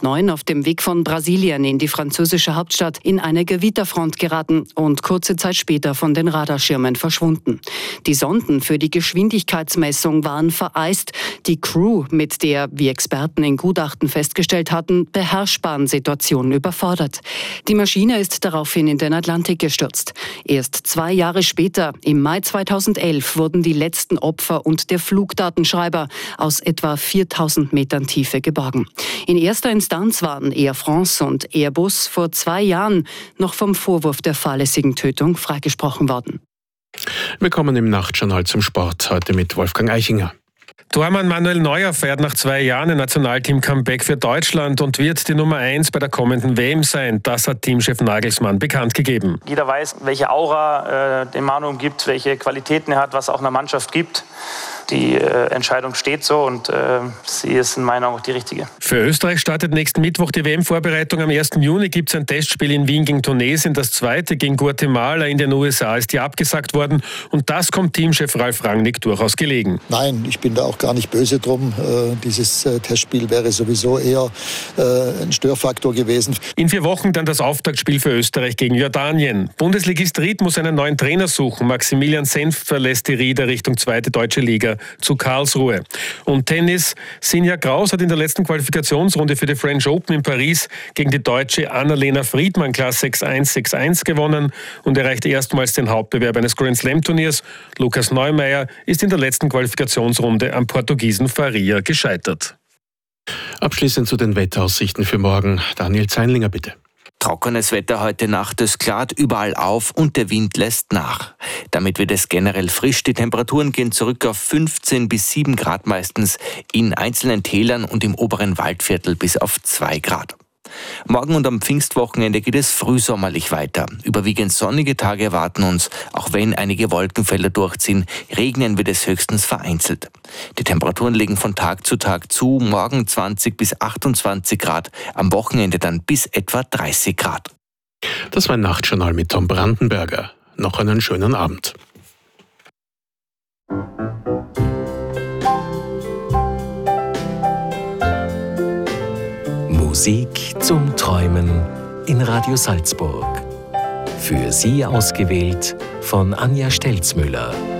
2009 auf dem Weg von Brasilien in die französische Hauptstadt in eine Gewitterfront geraten und kurze Zeit später von den Radarschirmen verschwunden. Die Sonden für die Geschwindigkeitsmessung waren vereist. Die Crew, mit der, wie Experten in Gutachten festgestellt hatten, beherrschbaren Situationen überfordert. Die Maschine ist daraufhin in den Atlantik gestürzt. Erst 2 Jahre später, im Mai 2011, wurden die letzten Opfer und der Flugdatenschreiber aus etwa 4000 Metern Tiefe geborgen. In erster Instanz waren Air France und Airbus vor 2 Jahren noch vom Vorwurf der fahrlässigen Tötung freigesprochen worden. Wir kommen im Nachtjournal zum Sport, heute mit Wolfgang Eichinger. Tormann Manuel Neuer feiert nach 2 Jahren ein Nationalteam-Comeback für Deutschland und wird die Nummer 1 bei der kommenden WM sein. Das hat Teamchef Nagelsmann bekannt gegeben. Jeder weiß, welche Aura den Manu umgibt, welche Qualitäten er hat, was auch einer Mannschaft gibt. Die Entscheidung steht so und sie ist in meinen Augen auch die richtige. Für Österreich startet nächsten Mittwoch die WM-Vorbereitung. Am 1. Juni gibt es ein Testspiel in Wien gegen Tunesien. Das zweite gegen Guatemala in den USA ist ja abgesagt worden. Und das kommt Teamchef Ralf Rangnick durchaus gelegen. Nein, ich bin da auch gar nicht böse drum. Dieses Testspiel wäre sowieso eher ein Störfaktor gewesen. In 4 Wochen dann das Auftaktspiel für Österreich gegen Jordanien. Bundesligist Ried muss einen neuen Trainer suchen. Maximilian Senft verlässt die Rieder Richtung 2. Deutsche Liga zu Karlsruhe. Und Tennis. Sinja Kraus hat in der letzten Qualifikationsrunde für die French Open in Paris gegen die Deutsche Annalena Friedmann klar 6-1, 6-1 gewonnen und erreicht erstmals den Hauptbewerb eines Grand-Slam-Turniers. Lukas Neumeier ist in der letzten Qualifikationsrunde am Portugiesen Faria gescheitert. Abschließend zu den Wetteraussichten für morgen. Daniel Zeinlinger, bitte. Trockenes Wetter heute Nacht, es klart überall auf und der Wind lässt nach. Damit wird es generell frisch. Die Temperaturen gehen zurück auf 15 bis 7 Grad meistens, in einzelnen Tälern und im oberen Waldviertel bis auf 2 Grad. Morgen und am Pfingstwochenende geht es frühsommerlich weiter. Überwiegend sonnige Tage erwarten uns, auch wenn einige Wolkenfelder durchziehen. Regnen wird es höchstens vereinzelt. Die Temperaturen legen von Tag zu Tag zu, morgen 20 bis 28 Grad, am Wochenende dann bis etwa 30 Grad. Das war ein Nachtjournal mit Tom Brandenberger. Noch einen schönen Abend. Musik zum Träumen in Radio Salzburg. Für Sie ausgewählt von Anja Stelzmüller.